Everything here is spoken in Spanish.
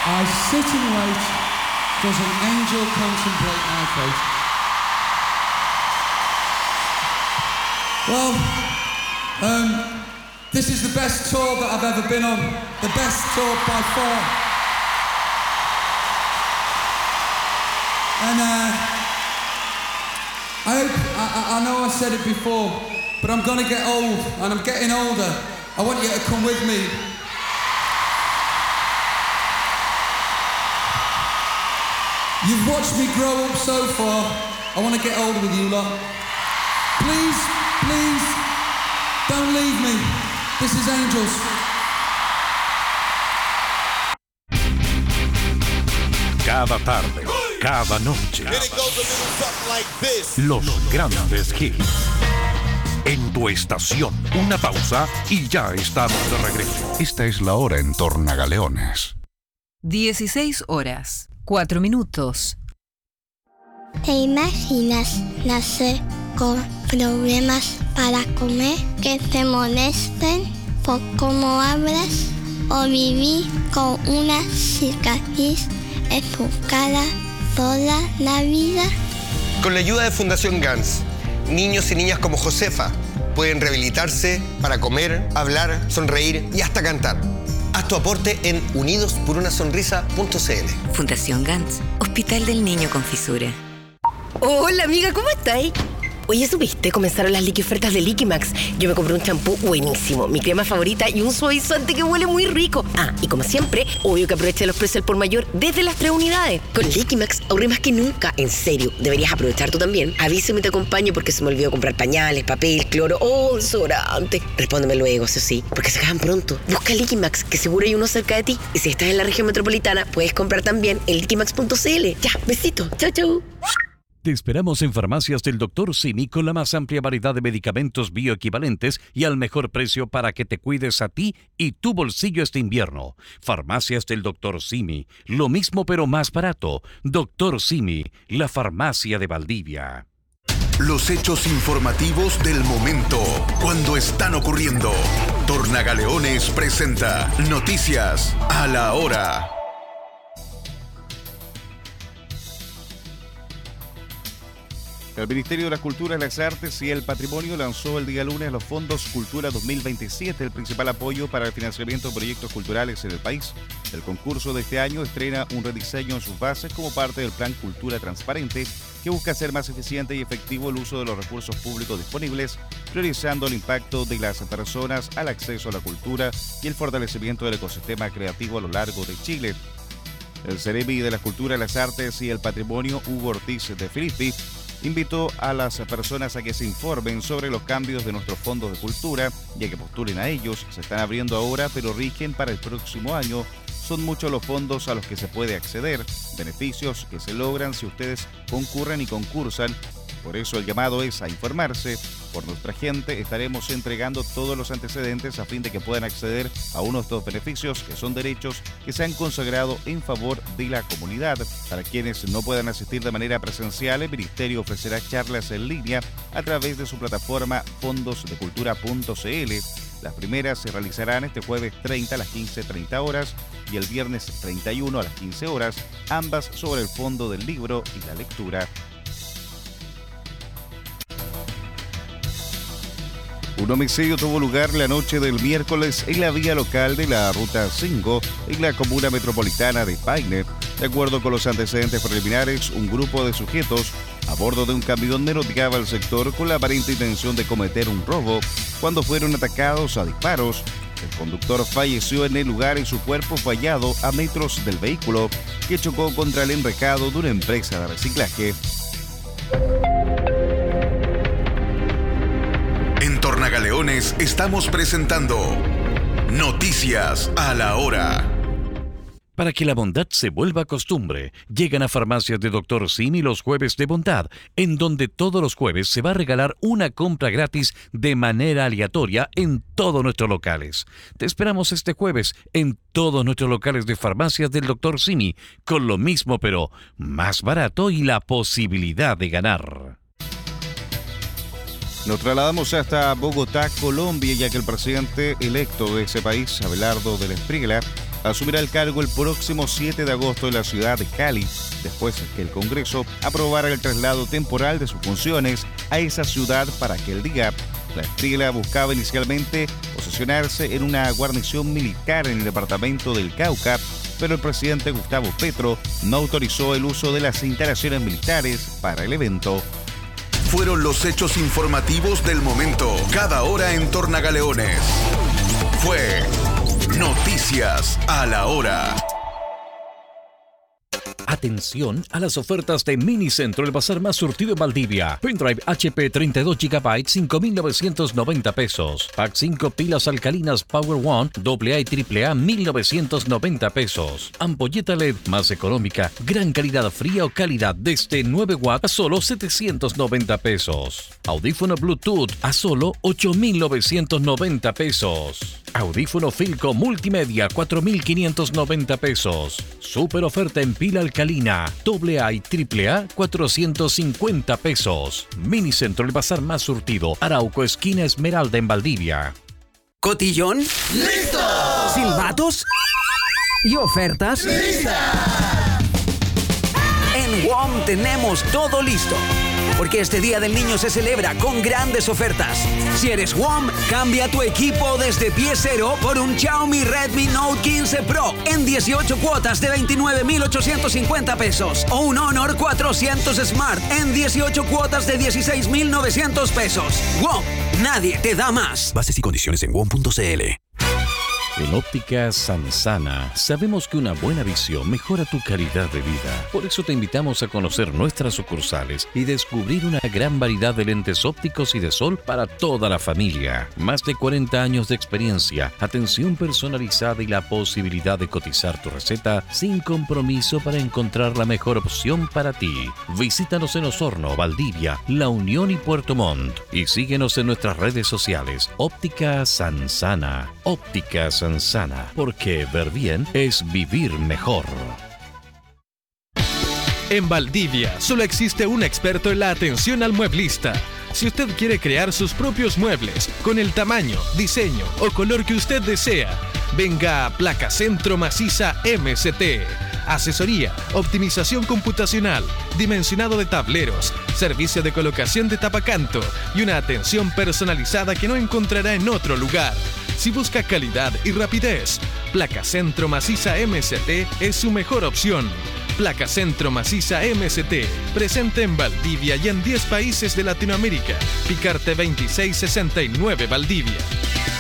I sit and wait, does an angel contemplate my fate? Well, this is the best tour that I've ever been on. The best tour by far. And I know I said it before, but I'm gonna get old, and I'm getting older. I want you to come with me. You've watched me grow up so far. I want to get old with you lot. Please, please, don't leave me. This is Angels. Cada tarde, cada noche, los grandes hits. En tu estación, una pausa y ya estamos de regreso. Esta es la hora en Tornagaleones. 16 horas, 4 minutos. ¿Te imaginas nacer con problemas para comer, que te molesten por cómo hablas, o vivir con una cicatriz en tu cara toda la vida? Con la ayuda de Fundación GANS, niños y niñas como Josefa pueden rehabilitarse para comer, hablar, sonreír y hasta cantar. Haz tu aporte en unidosporunasonrisa.cl. Fundación GANS, Hospital del Niño con Fisura. Hola amiga, ¿cómo estáis? Oye, ¿supiste? Comenzaron las liqui ofertas de Liquimax. Yo me compré un champú buenísimo, mi crema favorita y un suavizante que huele muy rico. Ah, y como siempre, obvio que aproveché los precios al por mayor desde las 3 unidades. Con Liquimax ahorré más que nunca. En serio, deberías aprovechar tú también. Avísame y te acompaño porque se me olvidó comprar pañales, papel, cloro o desodorante. Respóndeme luego, eso sí, porque se acaban pronto. Busca Liquimax, que seguro hay uno cerca de ti. Y si estás en la región metropolitana, puedes comprar también en liquimax.cl. Ya, besito. Chau, chau. Te esperamos en Farmacias del Dr. Simi con la más amplia variedad de medicamentos bioequivalentes y al mejor precio para que te cuides a ti y tu bolsillo este invierno. Farmacias del Dr. Simi, lo mismo pero más barato. Dr. Simi, la farmacia de Valdivia. Los hechos informativos del momento, cuando están ocurriendo. Tornagaleones presenta Noticias a la Hora. El Ministerio de las Culturas, las Artes y el Patrimonio lanzó el día lunes los Fondos Cultura 2027, el principal apoyo para el financiamiento de proyectos culturales en el país. El concurso de este año estrena un rediseño en sus bases como parte del Plan Cultura Transparente, que busca hacer más eficiente y efectivo el uso de los recursos públicos disponibles, priorizando el impacto de las personas al acceso a la cultura y el fortalecimiento del ecosistema creativo a lo largo de Chile. El Ceremi de la Cultura, las Artes y el Patrimonio, Hugo Ortiz de Filippi, invitó a las personas a que se informen sobre los cambios de nuestros fondos de cultura y a que postulen a ellos. Se están abriendo ahora, pero rigen para el próximo año. Son muchos los fondos a los que se puede acceder, beneficios que se logran si ustedes concurren y concursan. Por eso el llamado es a informarse. Por nuestra gente estaremos entregando todos los antecedentes a fin de que puedan acceder a uno de estos beneficios que son derechos que se han consagrado en favor de la comunidad. Para quienes no puedan asistir de manera presencial, el Ministerio ofrecerá charlas en línea a través de su plataforma fondosdecultura.cl. Las primeras se realizarán este jueves 30 a las 15:30 horas y el viernes 31 a las 15 horas, ambas sobre el fondo del libro y la lectura. Un homicidio tuvo lugar la noche del miércoles en la vía local de la Ruta 5 en la comuna metropolitana de Paine. De acuerdo con los antecedentes preliminares, un grupo de sujetos a bordo de un camión merodeaba el sector con la aparente intención de cometer un robo cuando fueron atacados a disparos. El conductor falleció en el lugar y su cuerpo fue hallado a metros del vehículo que chocó contra el enrejado de una empresa de reciclaje. En Tornagaleones estamos presentando Noticias a la Hora. Para que la bondad se vuelva costumbre, llegan a Farmacias de Dr. Simi los jueves de bondad, en donde todos los jueves se va a regalar una compra gratis de manera aleatoria en todos nuestros locales. Te esperamos este jueves en todos nuestros locales de Farmacias del Dr. Simi, con lo mismo pero más barato y la posibilidad de ganar. Nos trasladamos hasta Bogotá, Colombia, ya que el presidente electo de ese país, Abelardo del Espriella, asumirá el cargo el próximo 7 de agosto en la ciudad de Cali, después que el Congreso aprobara el traslado temporal de sus funciones a esa ciudad para aquel día. La estrella buscaba inicialmente posesionarse en una guarnición militar en el departamento del Cauca, pero el presidente Gustavo Petro no autorizó el uso de las instalaciones militares para el evento. Fueron los hechos informativos del momento, cada hora en Tornagaleones. Fue Noticias a la Hora. Atención a las ofertas de Minicentro, el bazar más surtido en Valdivia. Pendrive HP 32 GB, 5.990 pesos. Pack 5 pilas alcalinas Power One, AA y AAA, 1.990 pesos. Ampolleta LED más económica, gran calidad fría o calidad desde 9 watts a solo 790 pesos. Audífono Bluetooth a solo 8.990 pesos. Audífono Filco Multimedia, 4.590 pesos. Super oferta en pila alcalina, AA y AAA, 450 pesos. Minicentro, el bazar más surtido. Arauco, esquina Esmeralda en Valdivia. ¿Cotillón? ¡Listo! ¿Silbatos? ¿Y ofertas? ¡Lista! En WOM tenemos todo listo, porque este Día del Niño se celebra con grandes ofertas. Si eres WOM, cambia tu equipo desde pie cero por un Xiaomi Redmi Note 15 Pro en 18 cuotas de 29.850 pesos o un Honor 400 Smart en 18 cuotas de 16.900 pesos. WOM, nadie te da más. Bases y condiciones en WOM.cl. En Óptica Sansana sabemos que una buena visión mejora tu calidad de vida. Por eso te invitamos a conocer nuestras sucursales y descubrir una gran variedad de lentes ópticos y de sol para toda la familia. Más de 40 años de experiencia, atención personalizada y la posibilidad de cotizar tu receta sin compromiso para encontrar la mejor opción para ti. Visítanos en Osorno, Valdivia, La Unión y Puerto Montt y síguenos en nuestras redes sociales. Óptica Sansana. Óptica Sansana, porque ver bien es vivir mejor. En Valdivia solo existe un experto en la atención al mueblista. Si usted quiere crear sus propios muebles con el tamaño, diseño o color que usted desea, venga a Placa Centro Maciza MCT. Asesoría, optimización computacional, dimensionado de tableros, servicio de colocación de tapacanto y una atención personalizada que no encontrará en otro lugar. Si busca calidad y rapidez, Placa Centro Maciza MCT es su mejor opción. Placa Centro Maciza MCT, presente en Valdivia y en 10 países de Latinoamérica. Picarte 2669 Valdivia.